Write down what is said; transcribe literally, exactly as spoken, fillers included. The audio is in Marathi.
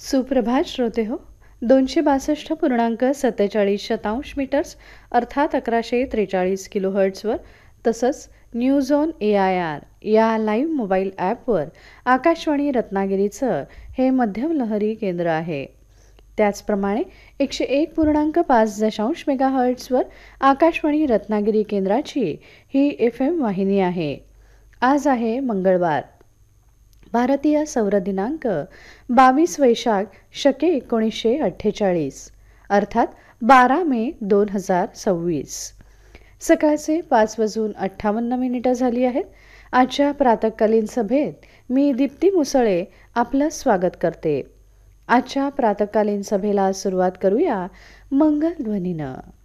सुप्रभात श्रोते हो. दोनशे बासष्ट पूर्णांक सत्तेचाळीस शतांश मीटर्स अर्थात अकराशे त्रेचाळीस किलोहर्ट्सवर तसंच news on A I R या लाईव्ह मोबाईल ॲपवर आकाशवाणी रत्नागिरीचं हे मध्यम लहरी केंद्र आहे. त्याचप्रमाणे एकशे एक पूर्णांक पाच दशांश मेगाहर्ट्सवर आकाशवाणी रत्नागिरी केंद्राची ही एफ एम वाहिनी आहे. आज आहे मंगळवार, भारतीय सौर दिनांक बावीस वैशाख शके एकोणीसशे अठ्ठेचाळीस अर्थात बारा मे दोन हजार सव्वीस. सकाळचे पाच वाजून अठ्ठावन्न मिनिटं झाली आहेत. आजच्या प्रातःकालीन सभेत मी दीप्ती मुसळे आपलं स्वागत करते. आजच्या प्रातःकालीन सभेला सुरुवात करूया मंगल ध्वनीनं.